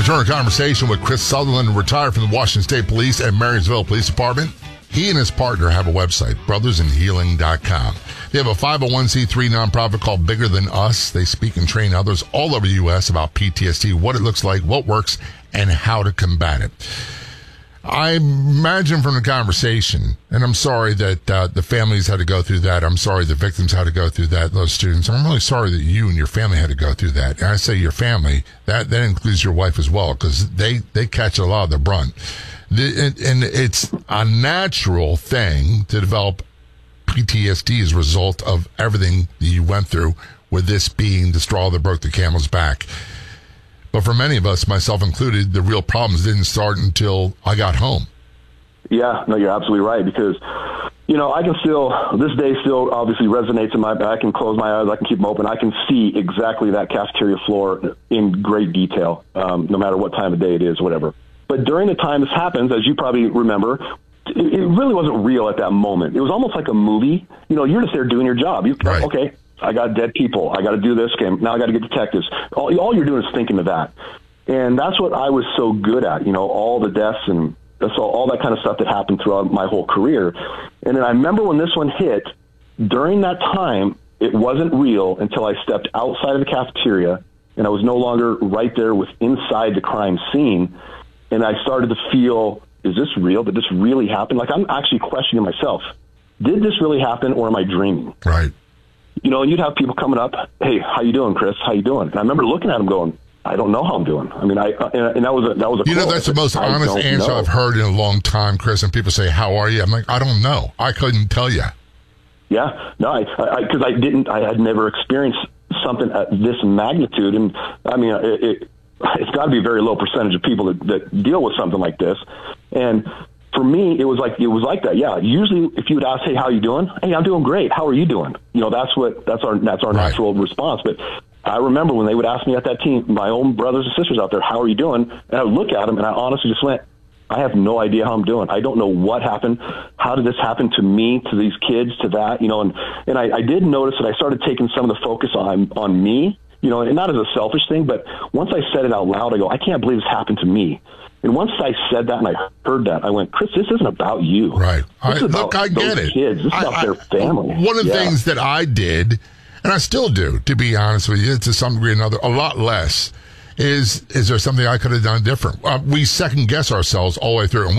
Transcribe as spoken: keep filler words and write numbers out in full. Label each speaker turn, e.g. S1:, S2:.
S1: Return a conversation with Chris Sutherland, retired from the Washington State Police and Marysville Police Department. He and his partner have a website, brothers in healing dot com. They have a five oh one c three nonprofit called Bigger Than Us. They speak and train others all over the U S about P T S D, what it looks like, what works, and how to combat it. I imagine from the conversation, and I'm sorry that uh, the families had to go through that. I'm sorry the victims had to go through that, those students. I'm really sorry that you and your family had to go through that. And I say your family, that, that includes your wife as well, because they, they catch a lot of the brunt. The, and it's a natural thing to develop P T S D as a result of everything that you went through, with this being the straw that broke the camel's back. But for many of us, myself included, the real problems didn't start until I got home.
S2: Yeah, no, you're absolutely right, because, you know, I can still, this day still obviously resonates in my back. I can close my eyes, I can keep them open. I can see exactly that cafeteria floor in great detail, um, no matter what time of day it is, whatever. But during the time this happens, as you probably remember, it, it really wasn't real at that moment. It was almost like a movie. You know, you're just there doing your job. You,
S1: right.
S2: Okay, I got dead people. I got to do this game. Now I got to get detectives. All, all you're doing is thinking of that. And that's what I was so good at, you know, all the deaths and that's all, all that kind of stuff that happened throughout my whole career. And then I remember when this one hit, during that time, it wasn't real until I stepped outside of the cafeteria and I was no longer right there with inside the crime scene. And I started to feel, is this real? Did this really happen? Like, I'm actually questioning myself. Did this really happen, or am I dreaming?
S1: Right.
S2: You know, and you'd have people coming up, hey, how you doing, Chris? How you doing? And I remember looking at them going, I don't know how I'm doing. I mean, I uh, and that was a, that was a
S1: You know, that's the most honest answer know. I've heard in a long time, Chris. And people say, how are you? I'm like, I don't know. I couldn't tell you.
S2: Yeah, no, I because I, I didn't, I had never experienced something at this magnitude. And I mean, it, it, it's got to be a very low percentage of people that, that deal with something like this. And for me, it was like it was like that. Yeah. Usually, if you would ask, "Hey, how you doing?" "Hey, I'm doing great. How are you doing?" You know, that's what that's our that's our
S1: right.
S2: natural response. But I remember when they would ask me at that team, my own brothers and sisters out there, "How are you doing?" And I would look at them, and I honestly just went, "I have no idea how I'm doing. I don't know what happened. How did this happen to me, to these kids, to that?" You know, and and I, I did notice that I started taking some of the focus on on me. You know, and not as a selfish thing, but once I said it out loud, I go, I can't believe this happened to me. And once I said that and I heard that, I went, Chris, this isn't about you.
S1: Right.
S2: This is
S1: I,
S2: about
S1: look, I get
S2: those
S1: it.
S2: Kids. This is
S1: I,
S2: about
S1: I,
S2: their family.
S1: One of the
S2: yeah.
S1: things that I did, and I still do, to be honest with you, to some degree or another, a lot less, is is there something I could have done different? Uh, we second guess ourselves all the way through. And